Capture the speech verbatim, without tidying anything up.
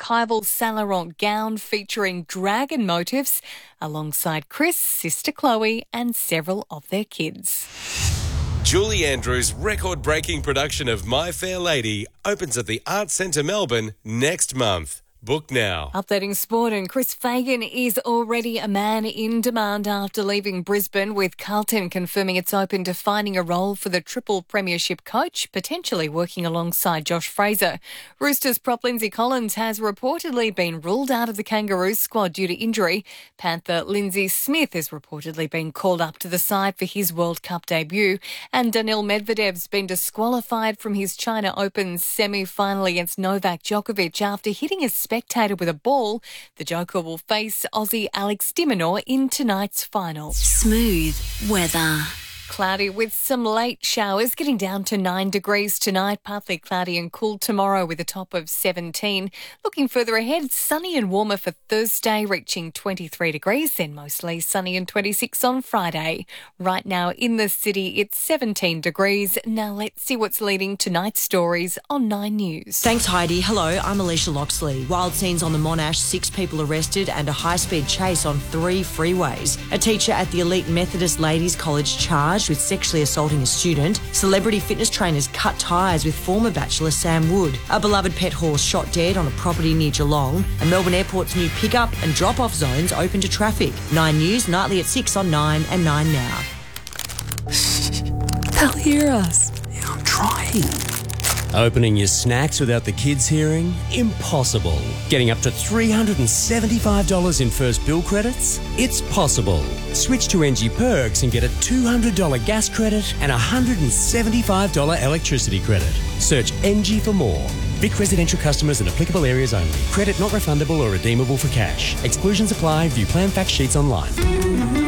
archival Saint Laurent gown featuring dragon motifs alongside Chris, sister Chloe and several of their kids. Julie Andrews' record-breaking production of My Fair Lady opens at the Arts Centre Melbourne next month. Book now. Updating sport, and Chris Fagan is already a man in demand after leaving Brisbane, with Carlton confirming it's open to finding a role for the triple premiership coach, potentially working alongside Josh Fraser. Roosters prop Lindsay Collins has reportedly been ruled out of the Kangaroos squad due to injury. Panther Lindsay Smith has reportedly been called up to the side for his World Cup debut. And Daniil Medvedev's been disqualified from his China Open semi-final against Novak Djokovic after hitting a spectator with a ball. The Joker will face Aussie Alex de Minaur in tonight's final. Smooth weather. Cloudy with some late showers, getting down to nine degrees tonight. Partly cloudy and cool tomorrow with a top of seventeen. Looking further ahead, sunny and warmer for Thursday, reaching twenty-three degrees, then mostly sunny and twenty-six on Friday. Right now in the city, it's seventeen degrees. Now let's see what's leading tonight's stories on Nine News. Thanks, Heidi. Hello, I'm Alicia Loxley. Wild scenes on the Monash, six people arrested and a high-speed chase on three freeways. A teacher at the Elite Methodist Ladies College charged with sexually assaulting a student. Celebrity fitness trainers cut ties with former bachelor Sam Wood. A beloved pet horse shot dead on a property near Geelong. And Melbourne Airport's new pick-up and drop-off zones open to traffic. Nine News, nightly at six on nine and nine now. They'll hear us. Yeah, I'm trying. Opening your snacks without the kids hearing? Impossible. Getting up to three hundred seventy-five dollars in first bill credits? It's possible. Switch to N G Perks and get a two hundred dollars gas credit and a one hundred seventy-five dollars electricity credit. Search N G for more. Vic residential customers in applicable areas only. Credit not refundable or redeemable for cash. Exclusions apply. View plan fact sheets online.